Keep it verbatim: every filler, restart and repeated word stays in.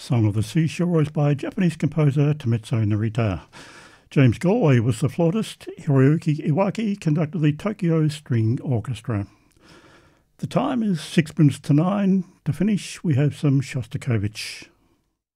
Song of the Seashore is by Japanese composer Tametsu Narita. James Galway was the flautist. Hiroyuki Iwaki conducted the Tokyo String Orchestra. The time is six minutes to nine. To finish, we have some Shostakovich.